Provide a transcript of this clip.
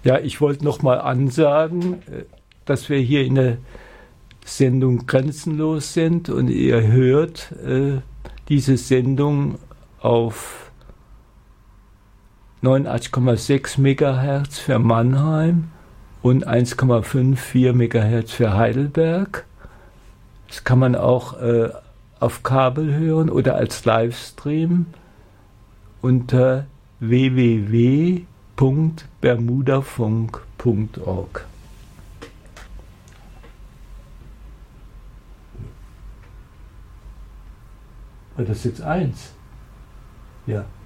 Ja, ich wollte noch mal ansagen, dass wir hier in der Sendung Grenzenlos sind und ihr hört diese Sendung auf 89,6 MHz für Mannheim und 1,54 MHz für Heidelberg. Das kann man auch auf Kabel hören oder als Livestream unter www.bermudafunk.org. War das jetzt 1? Ja.